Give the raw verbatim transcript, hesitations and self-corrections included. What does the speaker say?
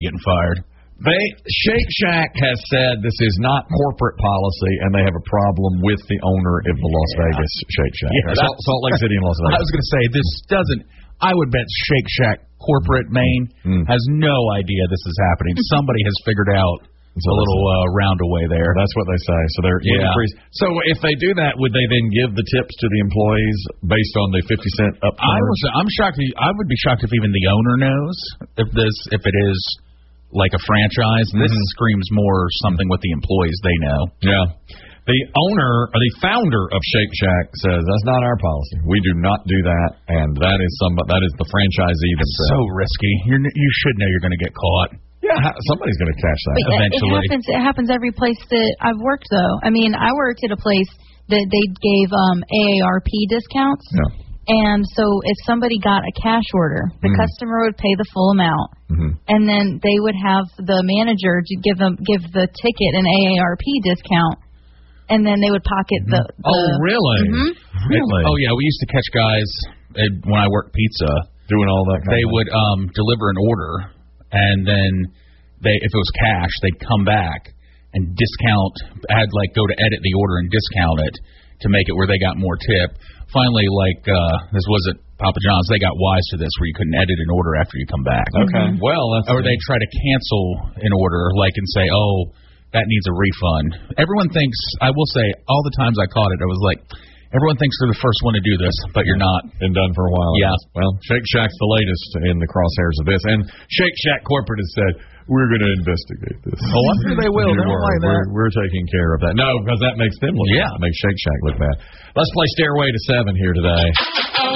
getting fired. They Shake Shack has said this is not corporate policy, and they have a problem with the owner of the Las yeah. Vegas Shake Shack. Yeah, Salt, Salt Lake City and Las Vegas. I was going to say, this doesn't, I would bet Shake Shack corporate Maine mm. has no idea this is happening. Somebody has figured out it's a little uh, roundaway there. That's what they say. So they're yeah. increased. So if they do that, would they then give the tips to the employees based on the fifty cent up? I was, I'm shocked. I would be shocked if even the owner knows if this, if it is like a franchise. Mm-hmm. This screams more something with the employees they know. Yeah. The owner, or the founder of Shake Shack says that's not our policy. We do not do that, and that is some. That is the franchisee themselves. So risky. You're, you should know you're going to get caught. Yeah, somebody's going to catch that but eventually. It happens. It happens every place that I've worked, though. I mean, I worked at a place that they gave um, A A R P discounts. Yeah. And so if somebody got a cash order, the mm-hmm. customer would pay the full amount, mm-hmm. and then they would have the manager to give them give the ticket an A A R P discount, and then they would pocket mm-hmm. the, the. Oh, really? Mm-hmm. Really? Oh, yeah. We used to catch guys uh, when I worked pizza doing all that. Kind they of would um, deliver an order, and then they, if it was cash, they'd come back and discount. Had like go to edit the order and discount it to make it where they got more tip. Finally, like, uh, this was at Papa John's, they got wise to this where you couldn't edit an order after you come back. Okay. Mm-hmm. Well, that's... Or they try to cancel an order, like, and say, oh, that needs a refund. Everyone thinks, I will say, all the times I caught it, I was like, everyone thinks they're the first one to do this, but you're not. Been done for a while. Yeah. Well, Shake Shack's the latest in the crosshairs of this. And Shake Shack corporate has said, we're going to investigate this. Oh, I'm sure they will. They don't like that. We're, we're taking care of that. No, because that makes them look yeah. bad. It makes Shake Shack look bad. Let's play Stairway to Seven here today.